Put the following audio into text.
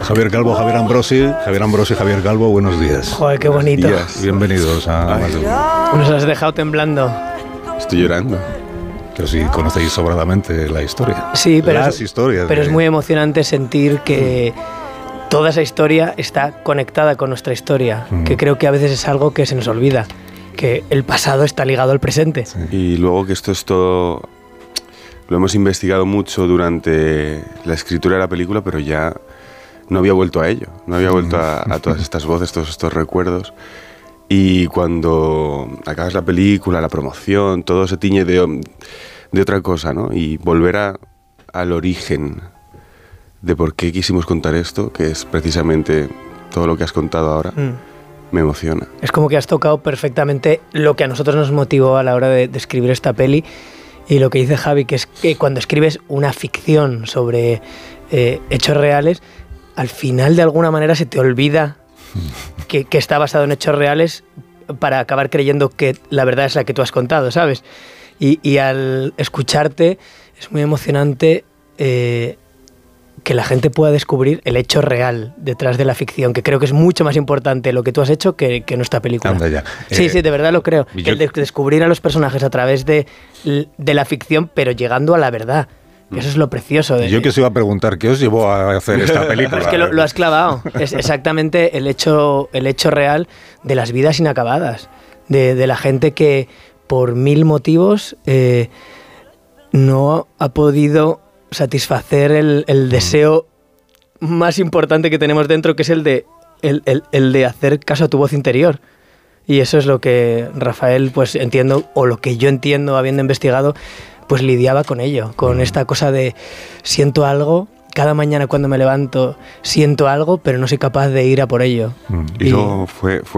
Javier Calvo, Javier Ambrosi, Javier Calvo, buenos días. Joder, qué bonito. Bienvenidos a Más de Uno. Nos has dejado temblando. Estoy llorando. Pero sí, conocéis sobradamente la historia. Sí, pero, las historias. Pero es muy emocionante sentir que toda esa historia está conectada con nuestra historia, que creo que a veces es algo que se nos olvida, que el pasado está ligado al presente. Sí. Y luego que esto es todo... Lo hemos investigado mucho durante la escritura de la película, pero ya no había vuelto a ello. No había vuelto a todas estas voces, todos estos recuerdos. Y cuando acabas la película, la promoción, todo se tiñe de otra cosa, ¿no? Y volver al origen de por qué quisimos contar esto, que es precisamente todo lo que has contado ahora, me emociona. Es como que has tocado perfectamente lo que a nosotros nos motivó a la hora de escribir esta peli. Y lo que dice Javi, que es que cuando escribes una ficción sobre hechos reales, al final de alguna manera se te olvida que está basado en hechos reales para acabar creyendo que la verdad es la que tú has contado, ¿sabes? Y al escucharte es muy emocionante que la gente pueda descubrir el hecho real detrás de la ficción, que creo que es mucho más importante lo que tú has hecho que nuestra película. Anda ya. Sí, de verdad lo creo. El descubrir a los personajes a través de la ficción, pero llegando a la verdad. Eso es lo precioso. Yo que os iba a preguntar, ¿qué os llevó a hacer esta película? Es que lo has clavado. Es exactamente el hecho real de las vidas inacabadas, de la gente que por 1000 motivos no ha podido satisfacer el deseo más importante que tenemos dentro, que es el de hacer caso a tu voz interior. Y eso es lo que Rafael, pues entiendo, o lo que yo entiendo habiendo investigado, pues lidiaba con ello, con esta cosa de siento algo, cada mañana cuando me levanto siento algo, pero no soy capaz de ir a por ello. Y luego fue